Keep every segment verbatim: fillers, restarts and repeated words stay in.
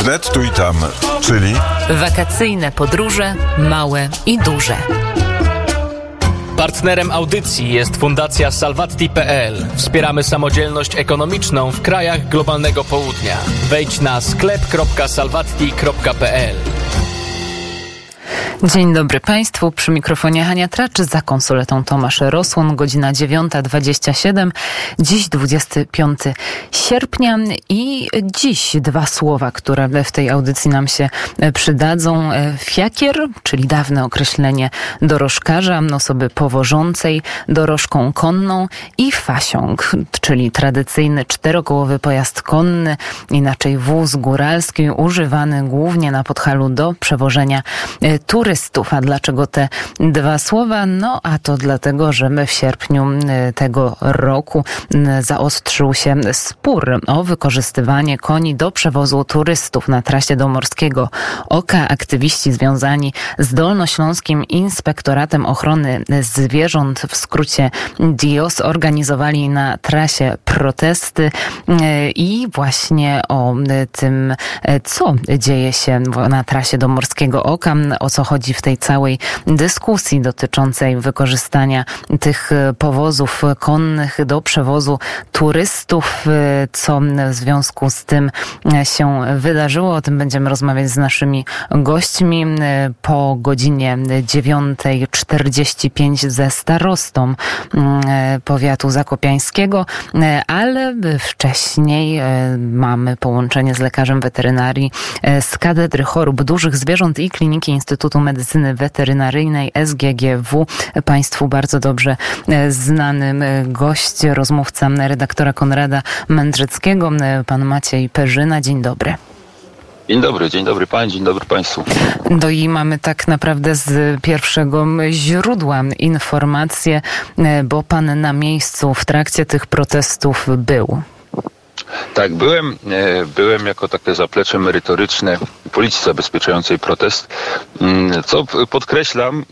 Wnet tu i tam, czyli wakacyjne podróże małe i duże. Partnerem audycji jest Fundacja Salvatti kropka pe el. Wspieramy samodzielność ekonomiczną w krajach globalnego południa. Wejdź na sklep kropka salvatti kropka pe el. Dzień dobry Państwu, przy mikrofonie Hania Tracz, za konsoletą Tomasz Rosłon, godzina dziewiąta dwadzieścia siedem, dziś dwudziestego piątego sierpnia i dziś dwa słowa, które w tej audycji nam się przydadzą. Fiakier, czyli dawne określenie dorożkarza, osoby powożącej dorożką konną, i fasiąg, czyli tradycyjny czterokołowy pojazd konny, inaczej wóz góralski, używany głównie na Podhalu do przewożenia turystów. A dlaczego te dwa słowa? No a to dlatego, że my w sierpniu tego roku zaostrzył się spór o wykorzystywanie koni do przewozu turystów na trasie do Morskiego Oka. Aktywiści związani z Dolnośląskim Inspektoratem Ochrony Zwierząt, w skrócie D I O, organizowali na trasie protesty i właśnie o tym, co dzieje się na trasie do Morskiego Oka, o co chodzi w tej całej dyskusji dotyczącej wykorzystania tych powozów konnych do przewozu turystów. Co w związku z tym się wydarzyło? O tym będziemy rozmawiać z naszymi gośćmi po godzinie dziewiątej czterdzieści pięć ze starostą powiatu zakopiańskiego, ale wcześniej mamy połączenie z lekarzem weterynarii z Katedry Chorób Dużych Zwierząt i Kliniki Instytutu Medycyny Weterynaryjnej S G G W. Państwu bardzo dobrze znany gość, rozmówca redaktora Konrada Mędrzeckiego, pan Maciej Perzyna. Dzień dobry. Dzień dobry, dzień dobry Pani, dzień dobry Państwu. No i mamy tak naprawdę z pierwszego źródła informacje, bo pan na miejscu w trakcie tych protestów był. Tak, byłem, byłem jako takie zaplecze merytoryczne Policji Zabezpieczającej protest, co podkreślam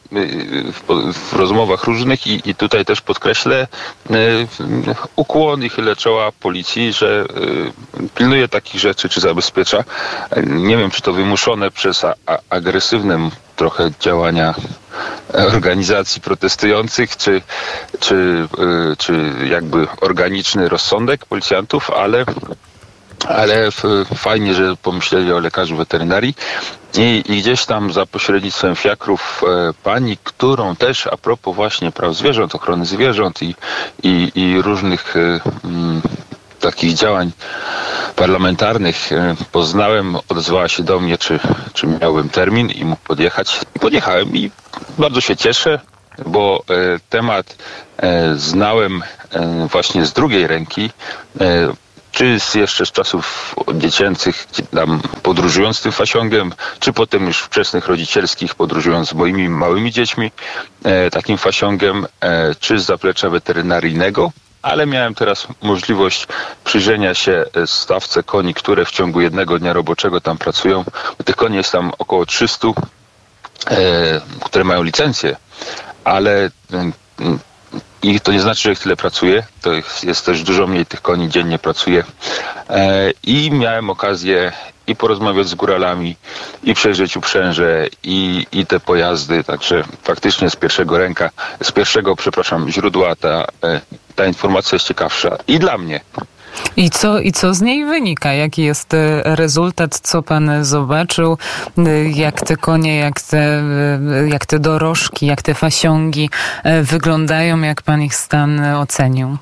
w rozmowach różnych i, i tutaj też podkreślę ukłon i chylę czoła Policji, że pilnuje takich rzeczy, czy zabezpiecza. Nie wiem, czy to wymuszone przez a, a, agresywne trochę działania organizacji protestujących, czy, czy, czy jakby organiczny rozsądek policjantów, ale, ale fajnie, że pomyśleli o lekarzu weterynarii. I, I gdzieś tam za pośrednictwem fiakrów e, pani, którą też a propos właśnie praw zwierząt, ochrony zwierząt i, i, i różnych e, m, takich działań parlamentarnych e, poznałem, odezwała się do mnie, czy, czy miałbym termin i mógł podjechać. I podjechałem i bardzo się cieszę, bo e, temat e, znałem e, właśnie z drugiej ręki, e, czy z jeszcze z czasów dziecięcych, tam podróżując tym fasiągiem, czy potem już wczesnych rodzicielskich, podróżując z moimi małymi dziećmi e, takim fasiągiem, e, czy z zaplecza weterynaryjnego. Ale miałem teraz możliwość przyjrzenia się stawce koni, które w ciągu jednego dnia roboczego tam pracują. Tych koni jest tam około trzysta, e, które mają licencję, ale e, i to nie znaczy, że ich tyle pracuje. To jest, jest też dużo mniej tych koni dziennie pracuje. E, I miałem okazję i porozmawiać z góralami, i przejrzeć uprzęże, i, i te pojazdy. Także faktycznie z pierwszego ręka, z pierwszego, przepraszam, źródła ta, ta informacja jest ciekawsza. I dla mnie. I co, I co z niej wynika? Jaki jest rezultat? Co pan zobaczył? Jak te konie, jak te, jak te dorożki, jak te fasiągi wyglądają? Jak pan ich stan ocenił?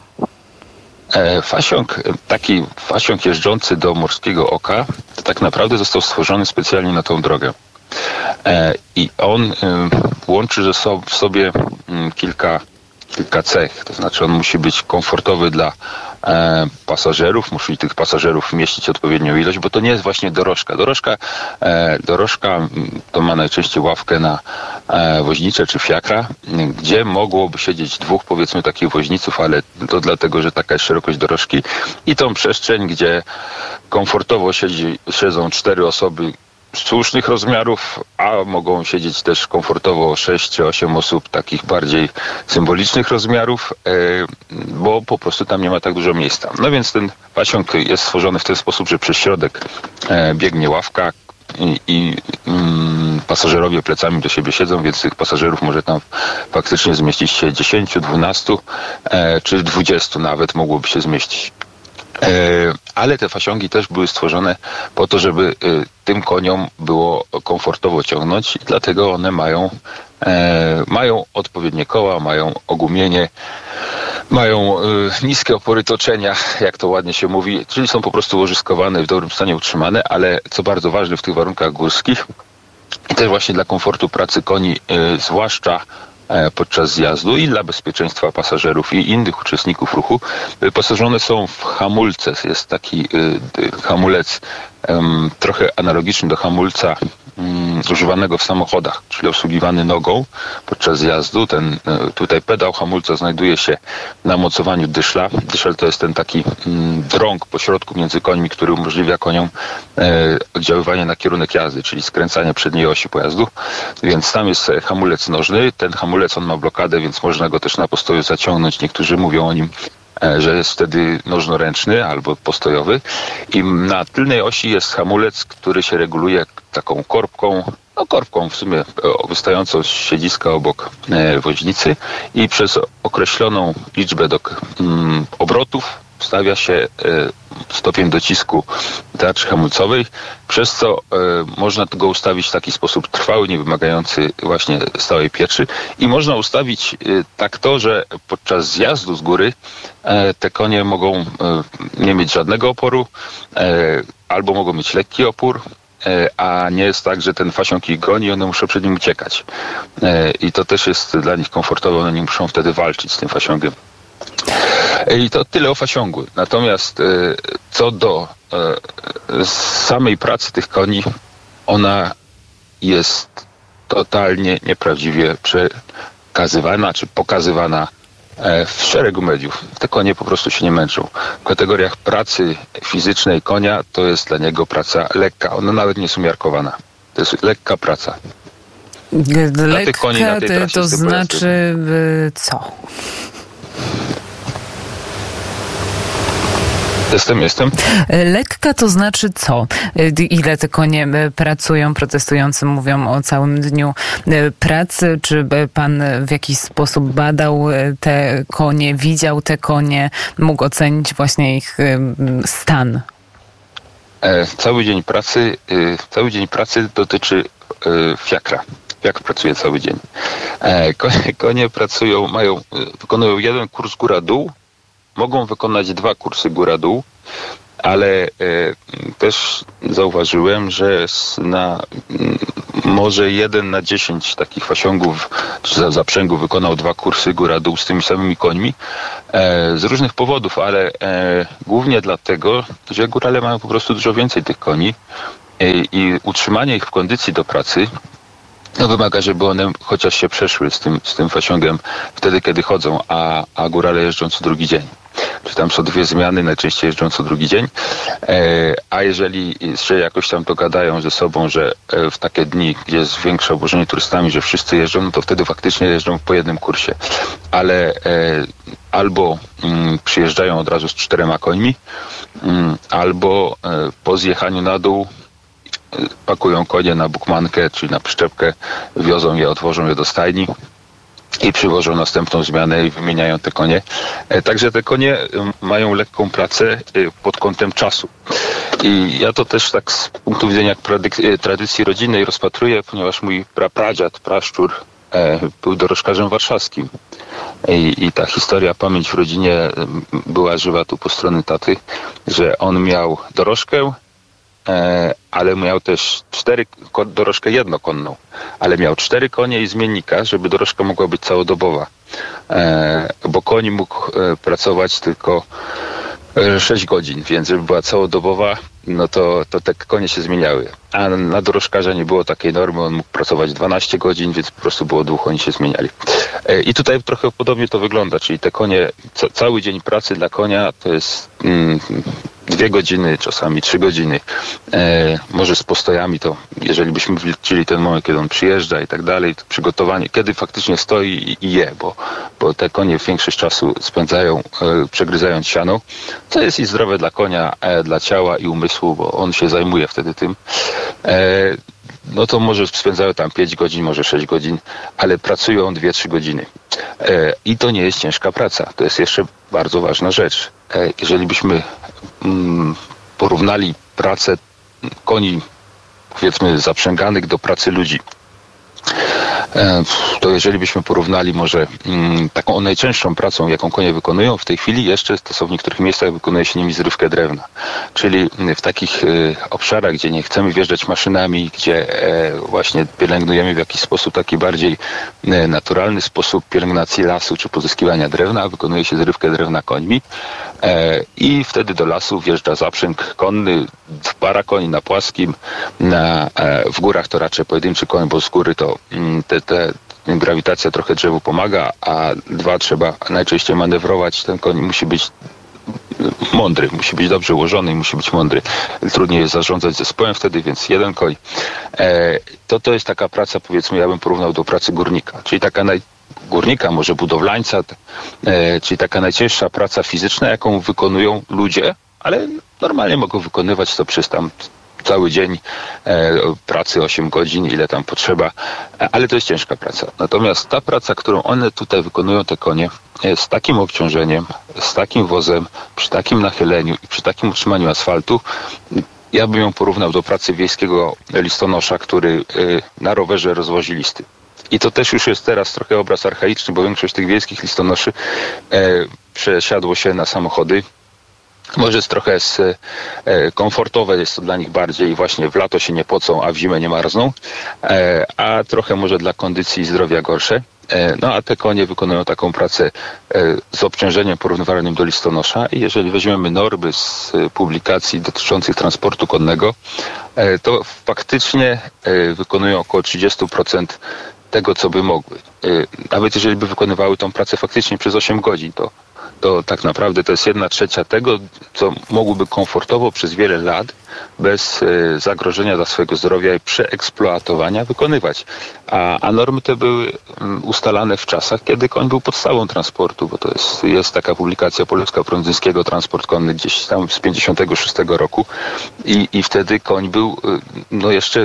Fasiąg, taki fasiąg jeżdżący do Morskiego Oka, to tak naprawdę został stworzony specjalnie na tą drogę. I on łączy ze sobą w sobie kilka, kilka cech. To znaczy on musi być komfortowy dla e, pasażerów, musi tych pasażerów mieścić odpowiednią ilość, bo to nie jest właśnie dorożka. Dorożka, e, dorożka to ma najczęściej ławkę na e, woźnicze czy fiakra, gdzie mogłoby siedzieć dwóch, powiedzmy, takich woźniców, ale to dlatego, że taka jest szerokość dorożki, i tą przestrzeń, gdzie komfortowo siedzi, siedzą cztery osoby, słusznych rozmiarów, a mogą siedzieć też komfortowo sześć czy osiem osób takich bardziej symbolicznych rozmiarów, bo po prostu tam nie ma tak dużo miejsca. No więc ten pasiąg jest stworzony w ten sposób, że przez środek biegnie ławka i, i mm, pasażerowie plecami do siebie siedzą, więc tych pasażerów może tam faktycznie zmieścić się dziesięć, dwanaście czy dwadzieścia nawet mogłoby się zmieścić. Ale te fasiągi też były stworzone po to, żeby tym koniom było komfortowo ciągnąć i dlatego one mają, mają odpowiednie koła, mają ogumienie, mają niskie opory toczenia, jak to ładnie się mówi, czyli są po prostu łożyskowane, w dobrym stanie utrzymane, ale co bardzo ważne w tych warunkach górskich i też właśnie dla komfortu pracy koni, zwłaszcza podczas zjazdu i dla bezpieczeństwa pasażerów i innych uczestników ruchu, wyposażone są w hamulce. Jest taki y, hamulec um, trochę analogiczny do hamulca um, używanego w samochodach, czyli obsługiwany nogą podczas zjazdu. Ten y, tutaj pedał hamulca znajduje się na mocowaniu dyszla. Dyszel to jest ten taki um, drąg po środku między końmi, który umożliwia koniom y, oddziaływanie na kierunek jazdy, czyli skręcanie przedniej osi pojazdu. Więc tam jest hamulec nożny. Ten hamulec on ma blokadę, więc można go też na postoju zaciągnąć. Niektórzy mówią o nim, że jest wtedy nożnoręczny albo postojowy. I na tylnej osi jest hamulec, który się reguluje taką korbką, no korbką w sumie wystającą z siedziska obok woźnicy i przez określoną liczbę do, um, obrotów wstawia się stopień docisku tarczy hamulcowej, przez co e, można go ustawić w taki sposób trwały, nie wymagający właśnie stałej pieczy i można ustawić e, tak to, że podczas zjazdu z góry e, te konie mogą e, nie mieć żadnego oporu e, albo mogą mieć lekki opór, e, a nie jest tak, że ten fasiąg ich goni i one muszą przed nim uciekać. E, I to też jest dla nich komfortowe, one nie muszą wtedy walczyć z tym fasiągiem. I to tyle o fasiągu. Natomiast co do samej pracy tych koni, ona jest totalnie nieprawdziwie przekazywana czy pokazywana w szeregu mediów. Te konie po prostu się nie męczą. W kategoriach pracy fizycznej konia to jest dla niego praca lekka. Ona nawet nie jest umiarkowana. To jest lekka praca. Lekka koni na tej to znaczy co? Jestem, jestem. Lekka to znaczy co? Ile te konie pracują? Protestujący mówią o całym dniu pracy. Czy pan w jakiś sposób badał te konie, widział te konie, mógł ocenić właśnie ich stan? Cały dzień pracy, cały dzień pracy dotyczy fiakra. Jak pracuje cały dzień. Konie, konie pracują, mają, wykonują jeden kurs góra-dół, mogą wykonać dwa kursy góra-dół, ale e, też zauważyłem, że na m, może jeden na dziesięć takich fasiągów czy zaprzęgów wykonał dwa kursy góra-dół z tymi samymi końmi e, z różnych powodów, ale e, głównie dlatego, że górale mają po prostu dużo więcej tych koni e, i utrzymanie ich w kondycji do pracy no wymaga, żeby one chociaż się przeszły z tym, z tym fasiągiem wtedy, kiedy chodzą, a, a górale jeżdżą co drugi dzień. Czy tam są dwie zmiany, najczęściej jeżdżą co drugi dzień. E, a jeżeli się jakoś tam dogadają ze sobą, że w takie dni, gdzie jest większe obłożenie turystami, że wszyscy jeżdżą, no to wtedy faktycznie jeżdżą po jednym kursie. Ale e, albo mm, przyjeżdżają od razu z czterema końmi, mm, albo e, po zjechaniu na dół pakują konie na bukmankę, czyli na przyczepkę, wiozą je, odwożą je do stajni i przywożą następną zmianę i wymieniają te konie. Także te konie mają lekką pracę pod kątem czasu. I ja to też tak z punktu widzenia tradycji rodzinnej rozpatruję, ponieważ mój prapradziad, praszczur był dorożkarzem warszawskim. I, I ta historia, pamięć w rodzinie była żywa tu po stronie taty, że on miał dorożkę, ale miał też cztery, dorożkę jednokonną, ale miał cztery konie i zmiennika, żeby dorożka mogła być całodobowa, bo koń mógł pracować tylko sześć godzin, więc żeby była całodobowa, no to, to te konie się zmieniały. A na dorożkarza nie było takiej normy, on mógł pracować dwanaście godzin, więc po prostu było dwóch, oni się zmieniali. I tutaj trochę podobnie to wygląda, czyli te konie, ca- cały dzień pracy dla konia to jest mm, dwie godziny, czasami trzy godziny. E, może z postojami to, jeżeli byśmy wliczyli ten moment, kiedy on przyjeżdża i tak dalej, to przygotowanie, kiedy faktycznie stoi i, i je, bo, bo te konie większość czasu spędzają e, przegryzając siano, co jest i zdrowe dla konia, e, dla ciała i umysłu, bo on się zajmuje wtedy tym. E, no to może spędzają tam pięć godzin, może sześć godzin, ale pracują dwie trzy godziny. E, I to nie jest ciężka praca. To jest jeszcze bardzo ważna rzecz. E, jeżeli byśmy mm, porównali pracę koni, powiedzmy, zaprzęganych do pracy ludzi, to jeżeli byśmy porównali może mm, taką najcięższą pracą, jaką konie wykonują, w tej chwili jeszcze to są w niektórych miejscach wykonuje się nimi zrywkę drewna. Czyli w takich y, obszarach, gdzie nie chcemy wjeżdżać maszynami, gdzie e, właśnie pielęgnujemy w jakiś sposób taki bardziej e, naturalny sposób pielęgnacji lasu czy pozyskiwania drewna, wykonuje się zrywkę drewna końmi e, i wtedy do lasu wjeżdża zaprzęg konny, para koni na płaskim, na, e, w górach to raczej pojedynczy koń, bo z góry to mm, te, te grawitacja trochę drzewu pomaga, a dwa trzeba najczęściej manewrować. Ten koń musi być mądry, musi być dobrze ułożony i musi być mądry. Trudniej jest zarządzać zespołem wtedy, więc jeden koń. E, to to jest taka praca, powiedzmy, ja bym porównał do pracy górnika, czyli taka naj, górnika, może budowlańca, e, czyli taka najcięższa praca fizyczna, jaką wykonują ludzie, ale normalnie mogą wykonywać to przez tam cały dzień e, pracy, osiem godzin, ile tam potrzeba, e, ale to jest ciężka praca. Natomiast ta praca, którą one tutaj wykonują, te konie, e, z takim obciążeniem, z takim wozem, przy takim nachyleniu i przy takim utrzymaniu asfaltu, ja bym ją porównał do pracy wiejskiego listonosza, który e, na rowerze rozwozi listy. I to też już jest teraz trochę obraz archaiczny, bo większość tych wiejskich listonoszy e, przesiadło się na samochody. Może jest trochę z, e, komfortowe, jest to dla nich bardziej, właśnie w lato się nie pocą, a w zimę nie marzną, e, a trochę może dla kondycji i zdrowia gorsze. E, no a te konie wykonują taką pracę e, z obciążeniem porównywalnym do listonosza i jeżeli weźmiemy normy z e, publikacji dotyczących transportu konnego, e, to faktycznie e, wykonują około trzydzieści procent tego, co by mogły. E, nawet jeżeli by wykonywały tą pracę faktycznie przez osiem godzin, to to tak naprawdę to jest jedna trzecia tego, co mogłyby komfortowo przez wiele lat bez e, zagrożenia dla swojego zdrowia i przeeksploatowania wykonywać. A, a normy te były um, ustalane w czasach, kiedy koń był podstawą transportu, bo to jest, jest taka publikacja Polewska-Prądzyńskiego, transport konny gdzieś tam z pięćdziesiątego szóstego roku i, i wtedy koń był no jeszcze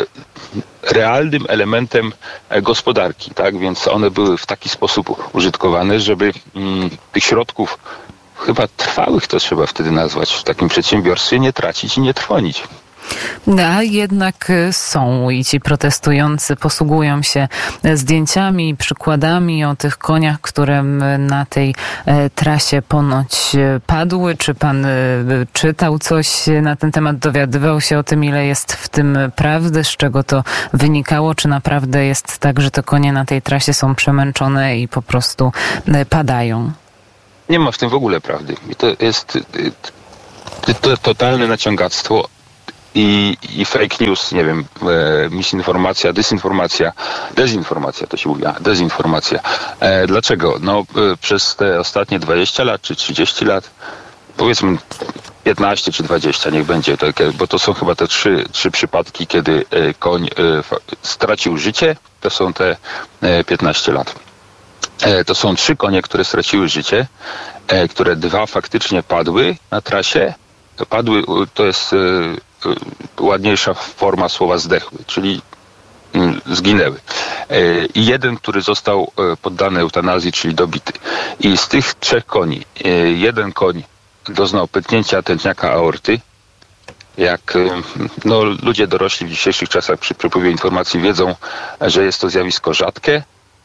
realnym elementem gospodarki, tak? Więc one były w taki sposób użytkowane, żeby mm, tych środków chyba trwałych, to trzeba wtedy nazwać, w takim przedsiębiorstwie nie tracić i nie trwonić. A jednak są i ci protestujący posługują się zdjęciami, przykładami o tych koniach, które na tej trasie ponoć padły. Czy pan czytał coś na ten temat, dowiadywał się o tym, ile jest w tym prawdy, z czego to wynikało? Czy naprawdę jest tak, że te konie na tej trasie są przemęczone i po prostu padają? Nie ma w tym w ogóle prawdy. I to jest to totalne naciągactwo. I, i fake news, nie wiem, e, misinformacja, dysinformacja, dezinformacja to się mówi, a, dezinformacja. E, dlaczego? No e, przez te ostatnie dwadzieścia lat czy trzydzieści lat, powiedzmy piętnaście czy dwadzieścia, niech będzie, to, bo to są chyba te trzy, trzy przypadki, kiedy e, koń e, fa, stracił życie, to są te e, piętnaście lat. E, to są trzy konie, które straciły życie, e, które dwa faktycznie padły na trasie. Padły, to jest e, ładniejsza forma słowa zdechły, czyli zginęły. I jeden, który został poddany eutanazji, czyli dobity. I z tych trzech koni, jeden koń doznał pęknięcia tętniaka aorty. Jak no, ludzie dorośli w dzisiejszych czasach przy przepływie informacji wiedzą, że jest to zjawisko rzadkie,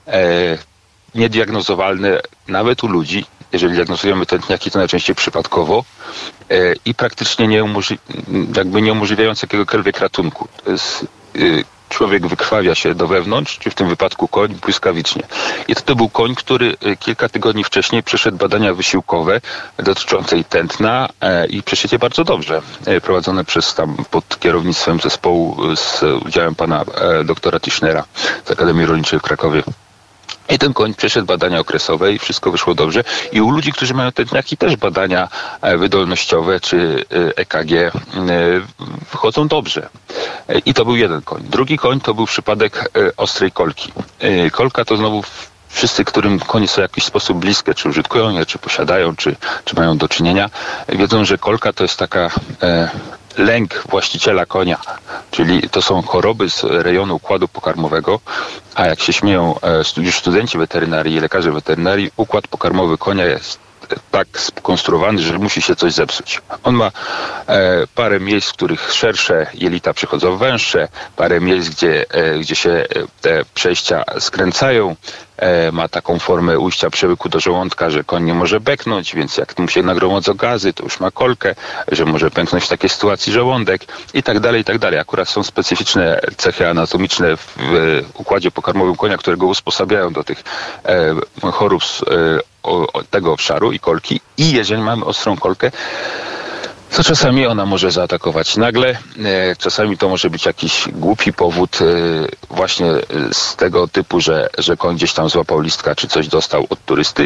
niediagnozowalne nawet u ludzi. Jeżeli diagnozujemy tętniaki, to najczęściej przypadkowo e, i praktycznie nie umożli- jakby nie umożliwiając jakiegokolwiek ratunku. To jest, e, człowiek wykrwawia się do wewnątrz, czy w tym wypadku koń, błyskawicznie. I to, to był koń, który e, kilka tygodni wcześniej przeszedł badania wysiłkowe dotyczące tętna e, i przeszedł je bardzo dobrze. E, prowadzone przez tam pod kierownictwem zespołu z udziałem pana e, doktora Tischnera z Akademii Rolniczej w Krakowie. I ten koń przeszedł badania okresowe i wszystko wyszło dobrze. I u ludzi, którzy mają tętniaki, też badania wydolnościowe czy E K G wychodzą dobrze. I to był jeden koń. Drugi koń to był przypadek ostrej kolki. Kolka to znowu wszyscy, którym konie są w jakiś sposób bliskie, czy użytkują je, czy posiadają, czy, czy mają do czynienia, wiedzą, że kolka to jest taka e, lęk właściciela konia. Czyli to są choroby z rejonu układu pokarmowego, a jak się śmieją e, już studenci weterynarii i lekarze weterynarii, układ pokarmowy konia jest tak skonstruowany, że musi się coś zepsuć. On ma e, parę miejsc, w których szersze jelita przychodzą węższe, parę miejsc, gdzie, e, gdzie się te przejścia skręcają, e, ma taką formę ujścia przełyku do żołądka, że koń nie może beknąć, więc jak mu się nagromadzą gazy, to już ma kolkę, że może pęknąć w takiej sytuacji żołądek i tak dalej, i tak dalej. Akurat są specyficzne cechy anatomiczne w, w układzie pokarmowym konia, które go usposabiają do tych e, chorób e, O, o tego obszaru i kolki. I jeżeli mamy ostrą kolkę, to czasami ona może zaatakować nagle. E, czasami to może być jakiś głupi powód e, właśnie z tego typu, że, że koń gdzieś tam złapał listka, czy coś dostał od turysty.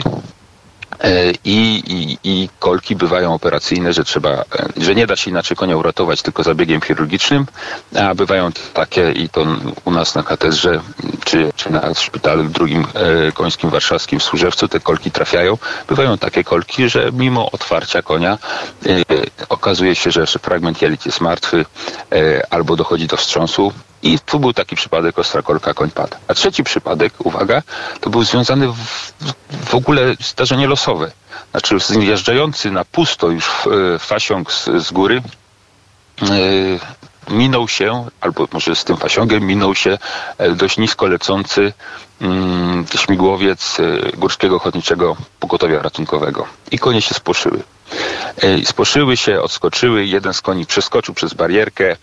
I, i, I kolki bywają operacyjne, że trzeba, że nie da się inaczej konia uratować tylko zabiegiem chirurgicznym, a bywają takie i to u nas na katedrze, czy, czy na szpitalu drugim e, końskim warszawskim w Służewcu te kolki trafiają. Bywają takie kolki, że mimo otwarcia konia e, okazuje się, że fragment jelit jest martwy e, albo dochodzi do wstrząsu. I tu był taki przypadek, ostra kolka, koń padł. A trzeci przypadek, uwaga, to był związany w, w ogóle zdarzenie losowe. Znaczy zjeżdżający na pusto już fasiąg z, z góry yy, minął się, albo może z tym fasiągiem minął się dość nisko lecący yy, śmigłowiec Górskiego Ochotniczego Pogotowia Ratunkowego. I konie się spłoszyły. Spłoszyły się, odskoczyły, jeden z koni przeskoczył przez barierkę,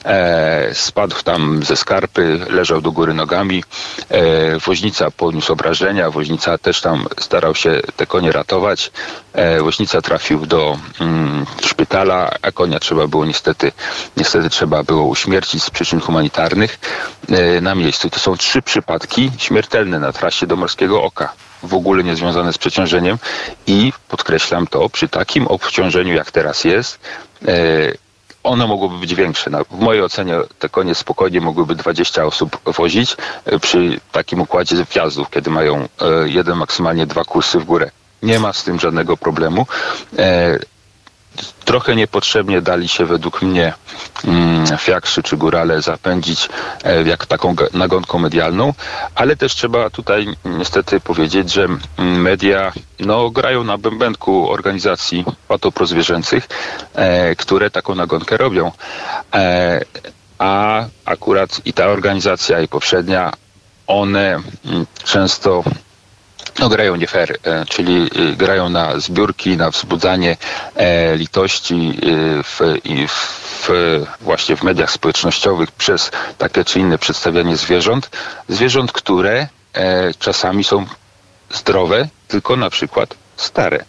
e, spadł tam ze skarpy, leżał do góry nogami, e, woźnica poniósł obrażenia, woźnica też tam starał się te konie ratować, e, woźnica trafił do mm, szpitala, a konia trzeba było niestety, niestety trzeba było uśmiercić z przyczyn humanitarnych e, na miejscu. To są trzy przypadki śmiertelne na trasie do Morskiego Oka, w ogóle nie związane z przeciążeniem i podkreślam to, przy takim obciążeniu jak teraz jest, e, ono mogłoby być większe. Na, w mojej ocenie te konie spokojnie mogłyby dwadzieścia osób wozić e, przy takim układzie wjazdów, kiedy mają e, jeden, maksymalnie dwa kursy w górę. Nie ma z tym żadnego problemu. E, Trochę niepotrzebnie dali się według mnie mm, fiakrzy czy górale zapędzić e, jak taką nagonką medialną, ale też trzeba tutaj niestety powiedzieć, że media no, grają na bębenku organizacji patoprozwierzęcych, e, które taką nagonkę robią. E, a akurat i ta organizacja, i poprzednia, one m, często No, grają nie fair, e, czyli e, grają na zbiórki, na wzbudzanie e, litości e, w, i w, właśnie w mediach społecznościowych przez takie czy inne przedstawianie zwierząt. Zwierząt, które e, czasami są zdrowe, tylko na przykład stare.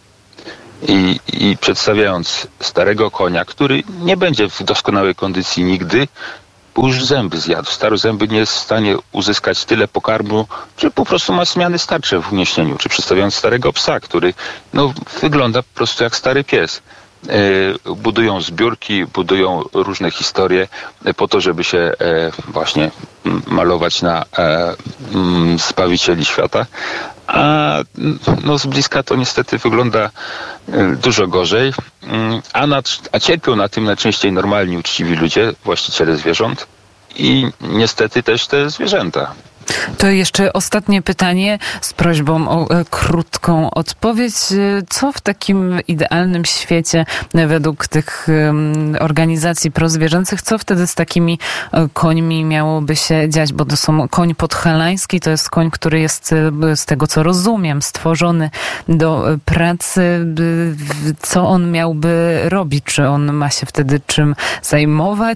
I, I przedstawiając starego konia, który nie będzie w doskonałej kondycji nigdy, bo już zęby zjadł. Starozęby nie jest w stanie uzyskać tyle pokarmu, że po prostu ma zmiany starcze w uniesieniu. Czy przedstawiając starego psa, który no, wygląda po prostu jak stary pies. E, budują zbiórki, budują różne historie po to, żeby się e, właśnie malować na e, m, zbawicieli świata. A no, z bliska to niestety wygląda e, dużo gorzej. A, na, a cierpią na tym najczęściej normalni, uczciwi ludzie, właściciele zwierząt i niestety też te zwierzęta. To jeszcze ostatnie pytanie z prośbą o e, krótką odpowiedź. Co w takim idealnym świecie według tych e, organizacji prozwierzęcych, co wtedy z takimi e, końmi miałoby się dziać? Bo to są koń podhalański, to jest koń, który jest, e, z tego co rozumiem, stworzony do e, pracy. E, co on miałby robić? Czy on ma się wtedy czym zajmować?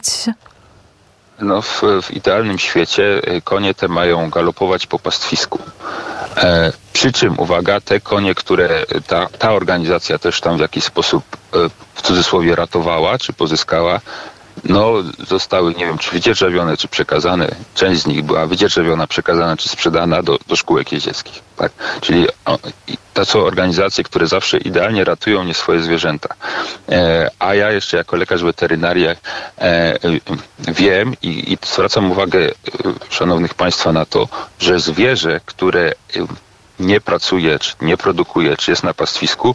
No, w, w idealnym świecie konie te mają galopować po pastwisku. E, przy czym, uwaga, te konie, które ta, ta organizacja też tam w jakiś sposób e, w cudzysłowie ratowała, czy pozyskała, no zostały, nie wiem, czy wydzierżawione, czy przekazane. Część z nich była wydzierżawiona, przekazana, czy sprzedana do, do szkółek jeździeckich. Tak? Czyli o, to są organizacje, które zawsze idealnie ratują nie swoje zwierzęta. E, a ja jeszcze jako lekarz weterynarii e, wiem i, i zwracam uwagę e, szanownych państwa na to, że zwierzę, które nie pracuje, czy nie produkuje, czy jest na pastwisku,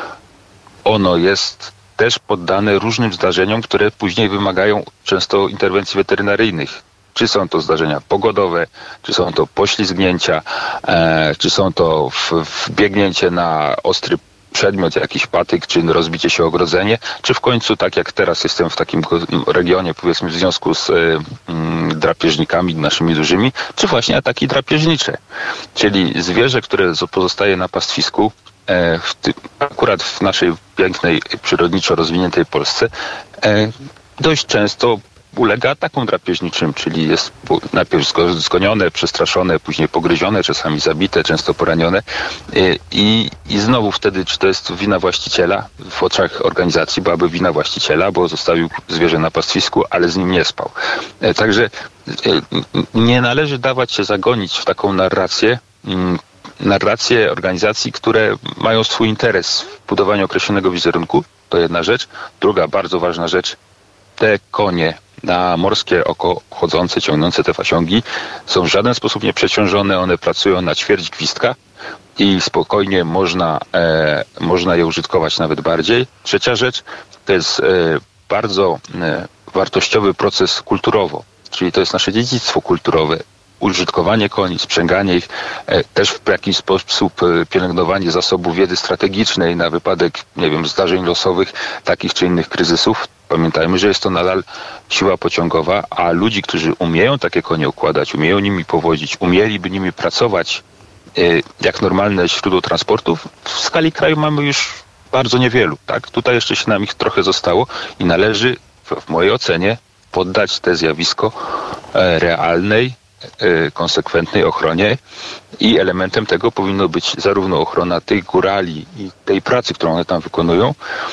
ono jest też poddane różnym zdarzeniom, które później wymagają często interwencji weterynaryjnych. Czy są to zdarzenia pogodowe, czy są to poślizgnięcia, e, czy są to wbiegnięcie na ostry przedmiot, jakiś patyk, czy rozbicie się o ogrodzenie, czy w końcu, tak jak teraz jestem w takim regionie, powiedzmy w związku z y, y, drapieżnikami naszymi dużymi, czy właśnie ataki drapieżnicze. Czyli zwierzę, które pozostaje na pastwisku, e, w ty, akurat w naszej pięknej, przyrodniczo rozwiniętej Polsce, e, dość często ulega atakom drapieżniczym, czyli jest najpierw zgonione, przestraszone, później pogryzione, czasami zabite, często poranione. I, i znowu wtedy, czy to jest wina właściciela? W oczach organizacji byłaby wina właściciela, bo zostawił zwierzę na pastwisku, ale z nim nie spał. Także nie należy dawać się zagonić w taką narrację, narrację organizacji, które mają swój interes w budowaniu określonego wizerunku. To jedna rzecz. Druga bardzo ważna rzecz, te konie na morskie oko chodzące, ciągnące te fasiągi są w żaden sposób nieprzeciążone, one pracują na ćwierć gwizdka i spokojnie można, e, można je użytkować nawet bardziej. Trzecia rzecz, to jest e, bardzo e, wartościowy proces kulturowo, czyli to jest nasze dziedzictwo kulturowe. Użytkowanie koni, sprzęganie ich, e, też w jakiś sposób e, pielęgnowanie zasobów wiedzy strategicznej na wypadek, nie wiem, zdarzeń losowych, takich czy innych kryzysów. Pamiętajmy, że jest to nadal siła pociągowa, a ludzi, którzy umieją takie konie układać, umieją nimi powodzić, umieliby nimi pracować e, jak normalne źródło transportów, w skali kraju mamy już bardzo niewielu. Tak? Tutaj jeszcze się nam ich trochę zostało i należy, w, w mojej ocenie, poddać te zjawisko e, realnej, konsekwentnej ochronie i elementem tego powinno być zarówno ochrona tych górali i tej pracy, którą one tam wykonują,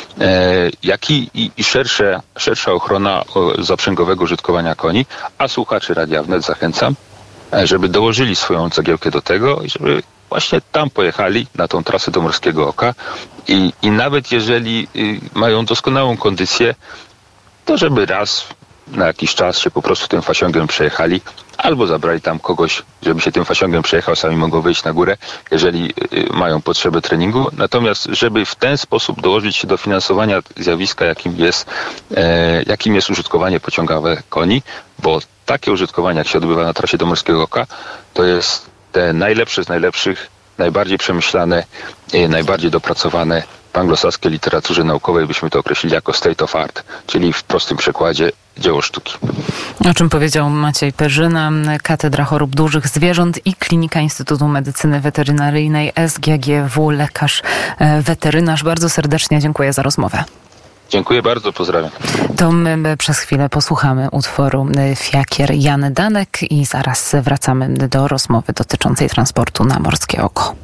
jak i, i, i szersze, szersza ochrona zaprzęgowego użytkowania koni, a słuchaczy Radia Wnet zachęcam, żeby dołożyli swoją cegiełkę do tego i żeby właśnie tam pojechali na tą trasę do Morskiego Oka i, i nawet jeżeli mają doskonałą kondycję, to żeby raz na jakiś czas się po prostu tym fasiągiem przejechali, albo zabrali tam kogoś, żeby się tym fasiągiem przejechał, sami mogą wyjść na górę, jeżeli y, mają potrzebę treningu. Natomiast, żeby w ten sposób dołożyć się do finansowania zjawiska, jakim jest, e, jakim jest użytkowanie pociągowe koni, bo takie użytkowanie, jak się odbywa na trasie do Morskiego Oka, to jest te najlepsze z najlepszych, najbardziej przemyślane, e, najbardziej dopracowane. W anglosaskiej literaturze naukowej byśmy to określili jako state of art, czyli w prostym przekładzie dzieło sztuki. O czym powiedział Maciej Perzyna, Katedra Chorób Dużych Zwierząt i Klinika Instytutu Medycyny Weterynaryjnej S G G W, lekarz weterynarz. Bardzo serdecznie dziękuję za rozmowę. Dziękuję bardzo, pozdrawiam. To my przez chwilę posłuchamy utworu Fiakier Jan Danek i zaraz wracamy do rozmowy dotyczącej transportu na Morskie Oko.